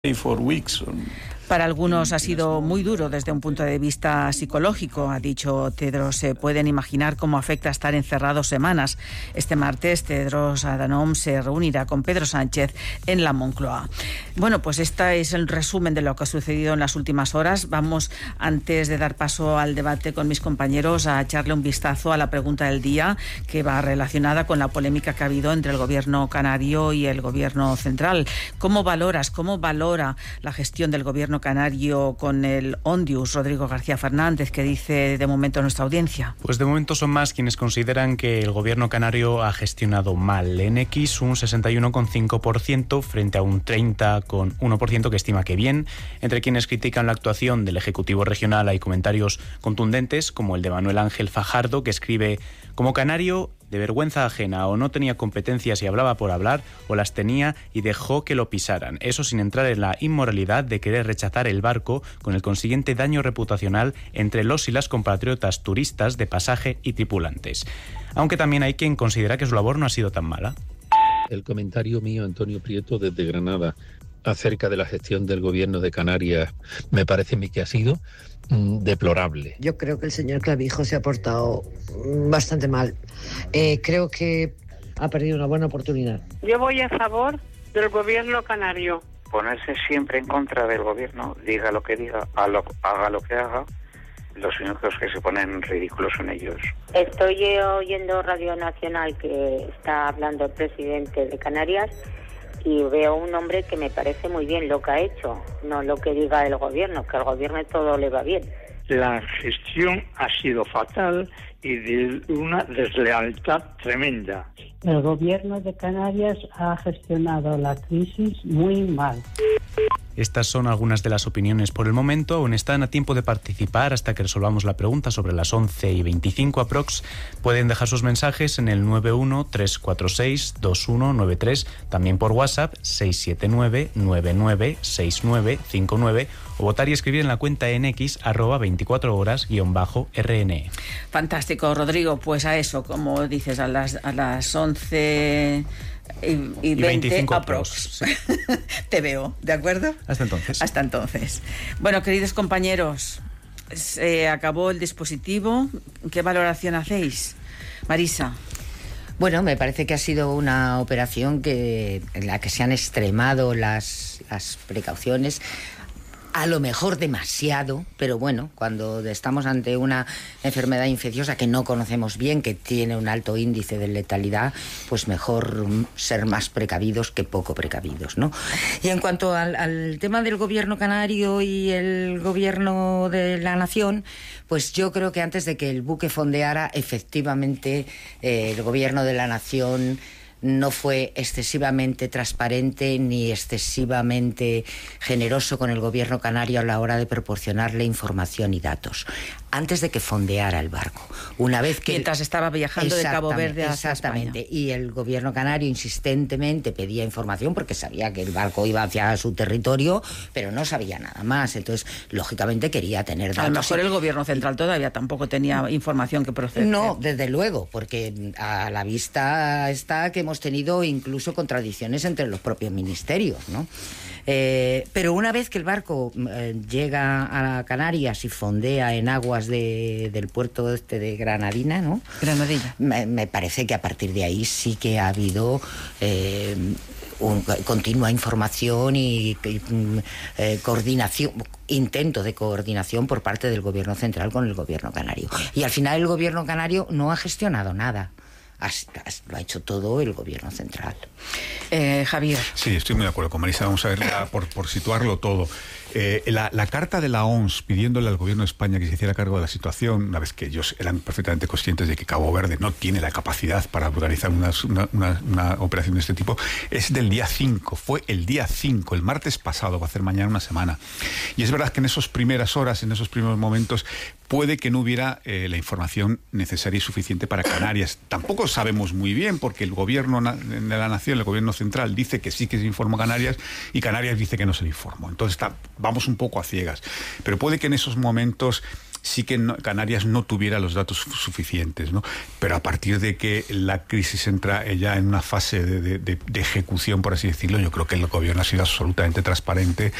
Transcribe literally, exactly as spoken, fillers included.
for weeks. Para algunos ha sido muy duro desde un punto de vista psicológico, ha dicho Tedros. Se pueden imaginar cómo afecta estar encerrado semanas. Este martes Tedros Adhanom se reunirá con Pedro Sánchez en la Moncloa. Bueno, pues este es el resumen de lo que ha sucedido en las últimas horas. Vamos, antes de dar paso al debate con mis compañeros, a echarle un vistazo a la pregunta del día, que va relacionada con la polémica que ha habido entre el gobierno canario y el gobierno central. ¿Cómo valoras, cómo valora la gestión del gobierno canario con el Ondius? Rodrigo García Fernández, ¿qué dice de momento nuestra audiencia? Pues de momento son más quienes consideran que el gobierno canario ha gestionado mal. En X un sesenta y uno coma cinco por ciento frente a un treinta coma uno por ciento que estima que bien. Entre quienes critican la actuación del Ejecutivo Regional hay comentarios contundentes, como el de Manuel Ángel Fajardo, que escribe: como canario, de vergüenza ajena, o no tenía competencias y hablaba por hablar, o las tenía y dejó que lo pisaran. Eso sin entrar en la inmoralidad de querer rechazar el barco, con el consiguiente daño reputacional entre los y las compatriotas turistas de pasaje y tripulantes. Aunque también hay quien considera que su labor no ha sido tan mala. El comentario mío, Antonio Prieto, desde Granada, acerca de la gestión del gobierno de Canarias, me parece a mí que ha sido mm, deplorable. Yo creo que el señor Clavijo se ha portado bastante mal. Eh, creo que ha perdido una buena oportunidad. Yo voy a favor del gobierno canario. Ponerse siempre en contra del gobierno, diga lo que diga, haga lo que haga. Los únicos que se ponen ridículos son ellos. Estoy oyendo Radio Nacional, que está hablando el presidente de Canarias, y veo un hombre que me parece muy bien lo que ha hecho, no lo que diga el gobierno, que al gobierno todo le va bien. La gestión ha sido fatal y de una deslealtad tremenda. El gobierno de Canarias ha gestionado la crisis muy mal. Estas son algunas de las opiniones por el momento. Aún están a tiempo de participar hasta que resolvamos la pregunta sobre las once y veinticinco aprox. Pueden dejar sus mensajes en el nueve uno tres cuatro seis dos uno nueve tres, también por WhatsApp seis siete nueve nueve nueve seis nueve cinco nueve, o votar y escribir en la cuenta en X arroba veinticuatro horas guión bajo R N E. Fantástico, Rodrigo. Pues a eso, como dices, a las, a las once... Y, y, y veinte aprox. Te veo, ¿de acuerdo? Hasta entonces. Hasta entonces. Bueno, queridos compañeros, se acabó el dispositivo. ¿Qué valoración hacéis? Marisa. Bueno, me parece que ha sido una operación que, en la que se han extremado las, las precauciones. A lo mejor demasiado, pero bueno, cuando estamos ante una enfermedad infecciosa que no conocemos bien, que tiene un alto índice de letalidad, pues mejor ser más precavidos que poco precavidos, ¿no? Y en cuanto al, al tema del gobierno canario y el gobierno de la nación, pues yo creo que antes de que el buque fondeara, efectivamente, eh, el gobierno de la nación no fue excesivamente transparente ni excesivamente generoso con el gobierno canario a la hora de proporcionarle información y datos. Antes de que fondeara el barco. Una vez que Mientras estaba viajando de Cabo Verde hacia Exactamente. España. Y el gobierno canario insistentemente pedía información porque sabía que el barco iba hacia su territorio, pero no sabía nada más. Entonces, lógicamente quería tener datos. A lo mejor el gobierno central todavía tampoco tenía información que proceder. No, desde luego, porque a la vista está que hemos tenido incluso contradicciones entre los propios ministerios, ¿no? Eh, pero una vez que el barco eh, llega a Canarias y fondea en aguas de, del puerto este de Granadina, ¿no? Granadilla. Me, me parece que a partir de ahí sí que ha habido eh, un, continua información y, y eh, coordinación, intento de coordinación por parte del gobierno central con el gobierno canario. Y al final el gobierno canario no ha gestionado nada. Lo ha hecho todo el gobierno central. Eh, Javier. Sí, estoy muy de acuerdo con Marisa. Vamos a ver, por, por situarlo todo. Eh, la, la carta de la O M S pidiéndole al gobierno de España que se hiciera cargo de la situación, una vez que ellos eran perfectamente conscientes de que Cabo Verde no tiene la capacidad para organizar una, una, una, una operación de este tipo, es del día cinco. Fue el día cinco, el martes pasado, va a ser mañana una semana. Y es verdad que en esas primeras horas, en esos primeros momentos, puede que no hubiera eh, la información necesaria y suficiente para Canarias. Tampoco sabemos muy bien, porque el gobierno de la nación, el gobierno central, dice que sí que se informó a Canarias y Canarias dice que no se le informó. Entonces está, vamos un poco a ciegas. Pero puede que en esos momentos sí que no, Canarias no tuviera los datos suficientes, ¿no? Pero a partir de que la crisis entra ya en una fase de, de, de, de ejecución, por así decirlo, yo creo que el gobierno ha sido absolutamente transparente